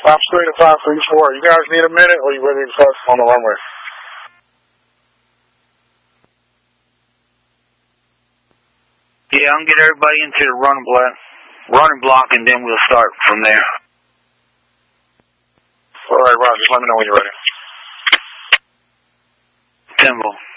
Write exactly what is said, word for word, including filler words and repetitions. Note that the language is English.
Top three to five three four. You guys need a minute, or you ready to start on the runway? Yeah, I'm gonna get everybody into the running block, running block, and then we'll start from there. All right, Roger. Just let me know when you're ready. Timbo.